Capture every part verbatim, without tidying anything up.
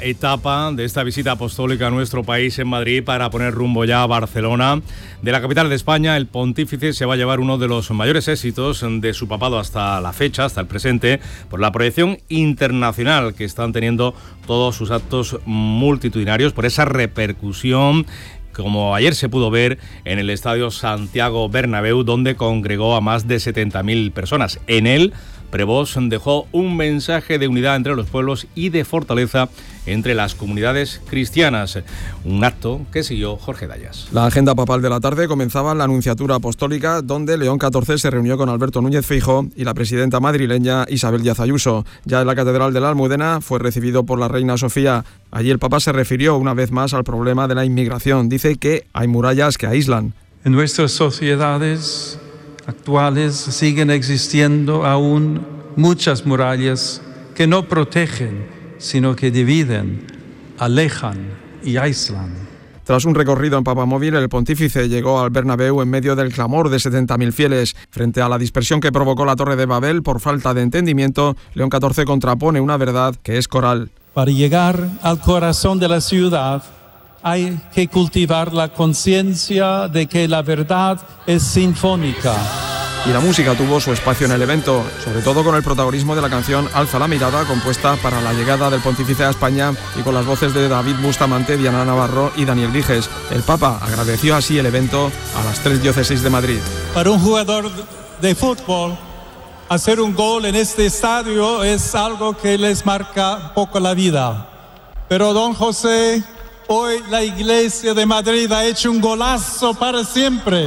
etapa de esta visita apostólica a nuestro país en Madrid para poner rumbo ya a Barcelona. De la capital de España, el pontífice se va a llevar uno de los mayores éxitos de su papado hasta la fecha, hasta el presente, por la proyección internacional que están teniendo todos sus actos multitudinarios, por esa repercusión, como ayer se pudo ver en el Estadio Santiago Bernabéu, donde congregó a más de setenta mil personas. En él, Prevost dejó un mensaje de unidad entre los pueblos y de fortaleza entre las comunidades cristianas. Un acto que siguió Jorge Dayas. La agenda papal de la tarde comenzaba en la Anunciatura Apostólica, donde León catorce se reunió con Alberto Núñez Feijóo y la presidenta madrileña Isabel Díaz Ayuso. Ya en la Catedral de la Almudena fue recibido por la reina Sofía. Allí el Papa se refirió una vez más al problema de la inmigración. Dice que hay murallas que aíslan. En nuestras sociedades actuales siguen existiendo aún muchas murallas que no protegen, sino que dividen, alejan y aíslan. Tras un recorrido en papamóvil, el pontífice llegó al Bernabéu en medio del clamor de setenta mil fieles. Frente a la dispersión que provocó la Torre de Babel por falta de entendimiento, León catorce contrapone una verdad que es coral. Para llegar al corazón de la ciudad, hay que cultivar la conciencia de que la verdad es sinfónica. Y la música tuvo su espacio en el evento, sobre todo con el protagonismo de la canción Alza la mirada, compuesta para la llegada del pontífice a España y con las voces de David Bustamante, Diana Navarro y Daniel Viges. El Papa agradeció así el evento a las tres diócesis de Madrid. Para un jugador de fútbol, hacer un gol en este estadio es algo que les marca un poco la vida. Pero don José, hoy la Iglesia de Madrid ha hecho un golazo para siempre.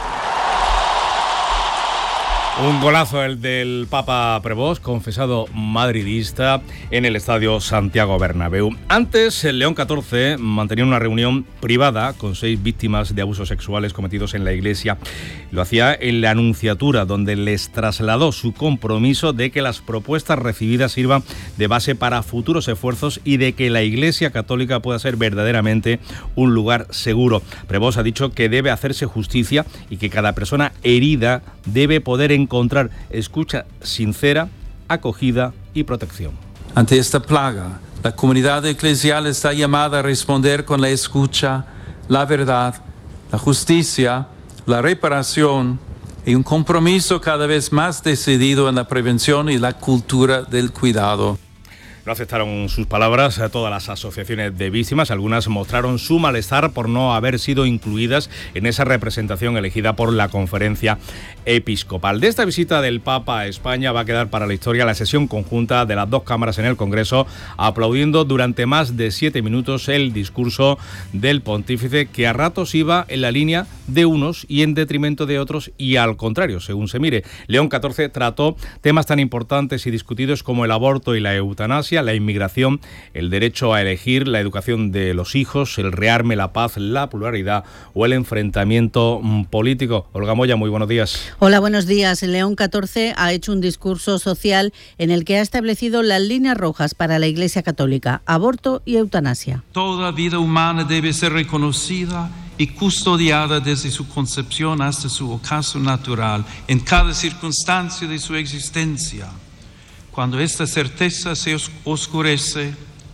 Un golazo el del Papa Prevost, confesado madridista, en el Estadio Santiago Bernabéu. Antes, el León catorce mantenía una reunión privada con seis víctimas de abusos sexuales cometidos en la Iglesia. Lo hacía en la Anunciatura, donde les trasladó su compromiso de que las propuestas recibidas sirvan de base para futuros esfuerzos y de que la Iglesia Católica pueda ser verdaderamente un lugar seguro. Prevost ha dicho que debe hacerse justicia y que cada persona herida debe poder encontrar encontrar escucha sincera, acogida y protección. Ante esta plaga, la comunidad eclesial está llamada a responder con la escucha, la verdad, la justicia, la reparación y un compromiso cada vez más decidido en la prevención y la cultura del cuidado. No aceptaron sus palabras a todas las asociaciones de víctimas. Algunas mostraron su malestar por no haber sido incluidas en esa representación elegida por la Conferencia Episcopal. De esta visita del Papa a España va a quedar para la historia la sesión conjunta de las dos cámaras en el Congreso, aplaudiendo durante más de siete minutos el discurso del pontífice, que a ratos iba en la línea de unos y en detrimento de otros, y al contrario, según se mire. León catorce trató temas tan importantes y discutidos como el aborto y la eutanasia, la inmigración, el derecho a elegir, la educación de los hijos, el rearme, la paz, la pluralidad o el enfrentamiento político. Olga Moya, muy buenos días. Hola, buenos días. León catorce ha hecho un discurso social en el que ha establecido las líneas rojas para la Iglesia Católica: aborto y eutanasia. Toda vida humana debe ser reconocida y custodiada desde su concepción hasta su ocaso natural, en cada circunstancia de su existencia. Cuando esta certeza se oscurece,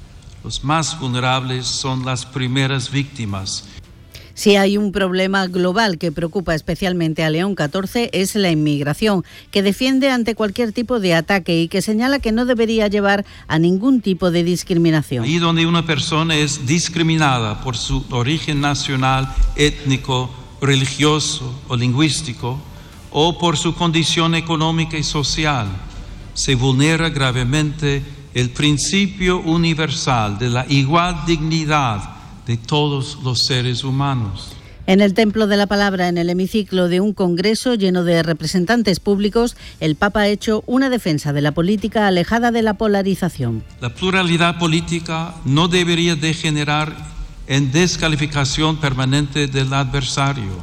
los más vulnerables son las primeras víctimas. Si hay un problema global que preocupa especialmente a León catorce, es la inmigración, que defiende ante cualquier tipo de ataque y que señala que no debería llevar a ningún tipo de discriminación. Ahí donde una persona es discriminada por su origen nacional, étnico, religioso o lingüístico, o por su condición económica y social, se vulnera gravemente el principio universal de la igual dignidad de todos los seres humanos. En el Templo de la Palabra, en el hemiciclo de un congreso lleno de representantes públicos, el Papa ha hecho una defensa de la política alejada de la polarización. La pluralidad política no debería degenerar en descalificación permanente del adversario.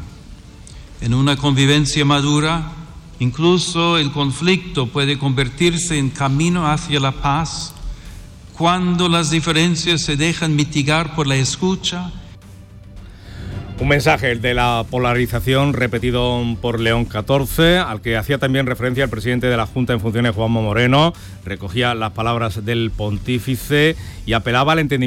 En una convivencia madura, incluso el conflicto puede convertirse en camino hacia la paz cuando las diferencias se dejan mitigar por la escucha. Un mensaje, el de la polarización, repetido por León catorce, al que hacía también referencia el presidente de la Junta en funciones, Juanma Moreno. Recogía las palabras del pontífice y apelaba al entendimiento